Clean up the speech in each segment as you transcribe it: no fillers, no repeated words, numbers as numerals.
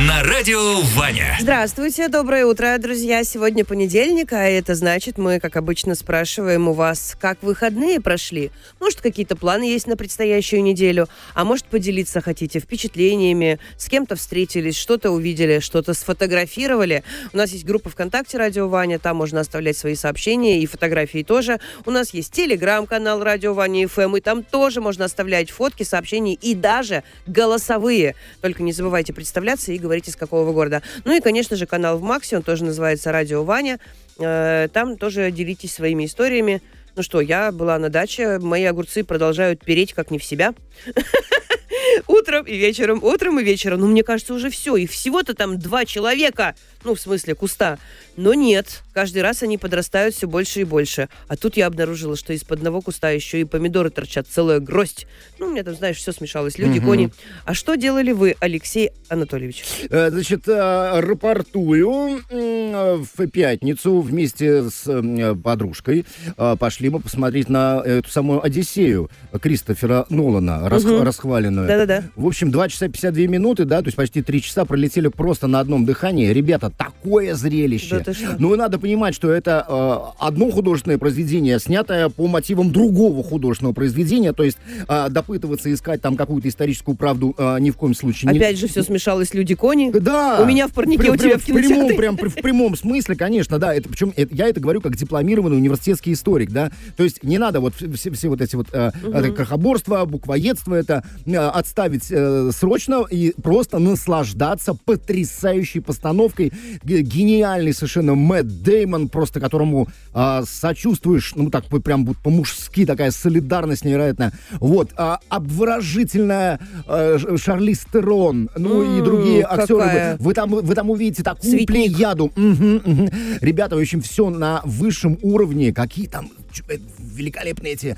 на радио Ваня. Здравствуйте, доброе утро, друзья. Сегодня понедельник, а это значит, мы, как обычно, спрашиваем у вас, как выходные прошли. Может, какие-то планы есть на предстоящую неделю, а может, поделиться хотите впечатлениями, с кем-то встретились, что-то увидели, что-то сфотографировали. У нас есть группа ВКонтакте «Радио Ваня», там можно оставлять свои сообщения и фотографии тоже. У нас есть телеграм-канал «Радио Ваня ФМ», и там тоже можно оставлять фотки, сообщения и даже голосовые. Только не забывайте представляться и говорите, с какого вы города. Ну и, конечно же, канал в Максе, он тоже называется «Радио Ваня». Там тоже делитесь своими историями. Ну что, я была на даче, мои огурцы продолжают переть как не в себя. Утром и вечером. Ну, мне кажется, уже все. И всего-то там 2 человека. Ну, в смысле, куста. Но нет. Каждый раз они подрастают все больше и больше. А тут я обнаружила, что из-под одного куста еще и помидоры торчат. Целая гроздь. Ну, у меня там, знаешь, все смешалось. Люди, кони. А что делали вы, Алексей Анатольевич? Значит, рапортую. В пятницу вместе с подружкой пошли мы посмотреть на эту самую «Одиссею» Кристофера Нолана, расхваленную. Да-да-да. В общем, 2 часа 52 минуты, да, то есть почти 3 часа пролетели просто на одном дыхании. Ребята, такое зрелище. Да, Ну, и надо понимать, что это одно художественное произведение, снятое по мотивам другого художественного произведения, то есть допытываться, искать там какую-то историческую правду ни в коем случае не... Опять же, все смешалось, люди-кони. Да. У меня в парнике, у тебя в кинотеатре. В прямом смысле, конечно, да. Причем я это говорю как дипломированный университетский историк, да. То есть не надо вот все вот эти вот крохоборства, буквоедство это отставить срочно и просто наслаждаться потрясающей постановкой. Гениальный совершенно Мэтт Дэймон, просто которому сочувствуешь, ну так прям по-мужски, такая солидарность невероятная. Вот. Обворожительная Шарлиз Терон, ну и другие актеры. Вы там увидите такую плеяду. Ребята, в общем, все на высшем уровне. Какие там великолепные эти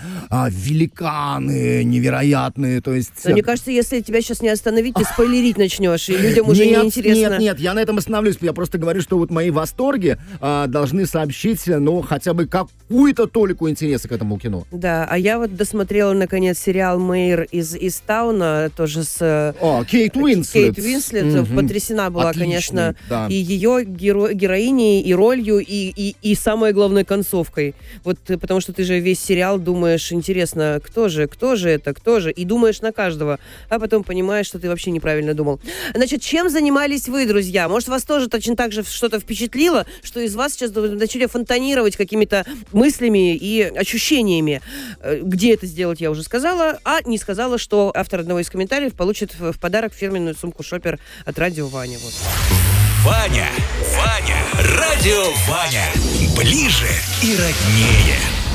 великаны невероятные, то есть... Но мне кажется, если тебя сейчас не остановить, ты спойлерить начнешь, и людям уже неинтересно. Нет, я на этом остановлюсь. Я просто говорю, что вот мои восторги должны сообщить, ну, хотя бы какую-то толику интереса к этому кино. Да, а я вот досмотрела, наконец, сериал «Мэйр» из Тауна, тоже с... Кейт Уинслет. Потрясена была, отличный, конечно, да. И ее героиней, и ролью, и самое главное, концовкой. Вот потому что ты же весь сериал думаешь, интересно, кто же это, и думаешь на каждого, а потом понимаешь, что ты вообще неправильно думал. Значит, чем занимались вы, друзья? Может, вас тоже точно так же что-то впечатлило, что из вас сейчас начали фонтанировать какими-то мыслями и ощущениями. Где это сделать, я уже сказала, а не сказала, что автор одного из комментариев получит в подарок фирменную сумку «Шопер» от «Радио Ваня». Вот. Ваня, радио Ваня, ближе и роднее.